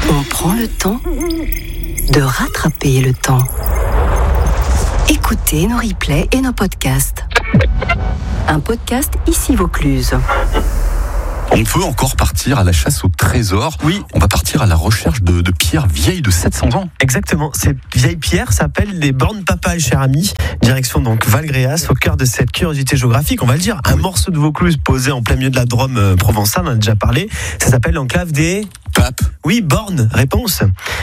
On prend le temps de rattraper le temps. Écoutez nos replays et nos podcasts. Un podcast Ici Vaucluse. On peut encore partir à la chasse au trésor. Oui. On va partir à la recherche de pierres vieilles de 700 ans. Exactement. Ces vieilles pierres s'appellent les bornes papales, cher ami. Direction donc Valgréas, au cœur de cette curiosité géographique. On va le dire, un morceau de Vaucluse posé en plein milieu de la Drôme provençale, on en a déjà parlé. Ça s'appelle l'enclave des... Papes. Oui, bornes. Réponse.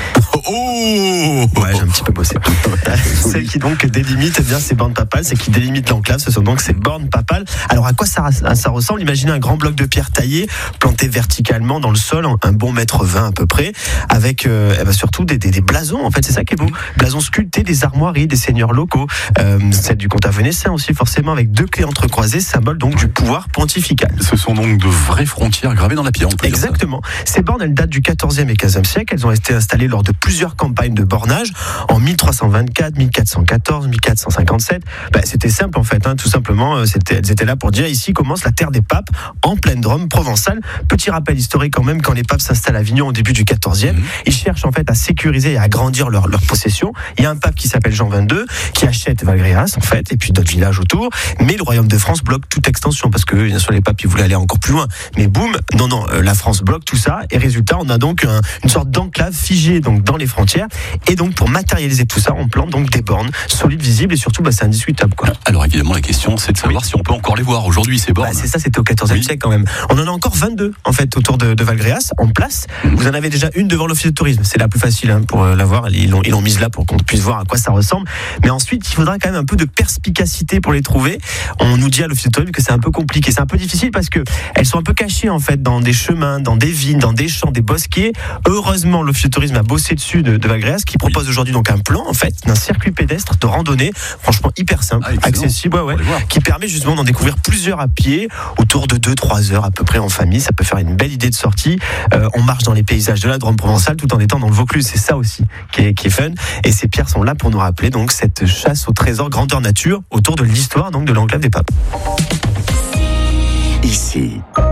Oh Ouais, j'ai un petit peu bossé. Celle qui donc délimite bien ces bornes papales, c'est qui délimite l'enclave, ce sont donc ces bornes papales. Alors à quoi ça ressemble? Imaginez un grand bloc de pierre taillé, planté verticalement dans le sol, un bon mètre 20 à peu près, avec surtout des blasons, en fait, c'est ça qui est beau. Blasons sculptés des armoiries des seigneurs locaux, celle du comte Venessin aussi forcément, avec deux clés entrecroisées, symbole donc du pouvoir pontifical. Ce sont donc de vraies frontières gravées dans la pierre, on peut dire ça. Exactement. Ces bornes, elles datent du 14e et 15e siècle. Elles ont été installées lors de plusieurs campagnes de bornage en 1324, 1414, 1457. C'était simple en fait, tout simplement. Elles étaient là pour dire ici commence la terre des papes en pleine Drôme provençale. Petit rappel historique quand même, quand les papes s'installent à Avignon au début du 14e, ils cherchent en fait à sécuriser et à agrandir leur possession. Il y a un pape qui s'appelle Jean XXII qui achète Valgréas en fait, et puis d'autres villages autour. Mais le royaume de France bloque toute extension parce que bien sûr les papes ils voulaient aller encore plus loin. Mais boum, non, la France bloque tout ça et résultat on a donc une sorte d'enclave figée donc dans les frontières, et donc pour matérialiser tout ça on plante donc des bornes solides, visibles, et surtout c'est indiscutable quoi. Alors évidemment la question c'est de savoir si on peut encore les voir aujourd'hui ces bornes. C'est ça, c'était au 14e siècle quand même. On en a encore 22 en fait autour de Valgréas en place. Vous en avez déjà une devant l'office de tourisme, c'est la plus facile pour la voir. Ils l'ont mise là pour qu'on puisse voir à quoi ça ressemble. Mais ensuite il faudra quand même un peu de perspicacité pour les trouver. On nous dit à l'office de tourisme que c'est un peu compliqué, c'est un peu difficile parce que elles sont un peu cachées en fait dans des chemins, dans des vignes, dans des champs, des bosquets. Heureusement, l'office de tourisme a bossé dessus de Valgréas, qui propose aujourd'hui donc un plan en fait d'un circuit pédestre de randonnée, franchement hyper simple, accessible, qui permet justement d'en découvrir plusieurs à pied, autour de 2-3 heures à peu près en famille. Ça peut faire une belle idée de sortie. On marche dans les paysages de la Drôme provençale tout en étant dans le Vaucluse. C'est ça aussi qui est fun. Et ces pierres sont là pour nous rappeler donc cette chasse au trésor grandeur nature autour de l'histoire donc de l'enclave des papes. Ici.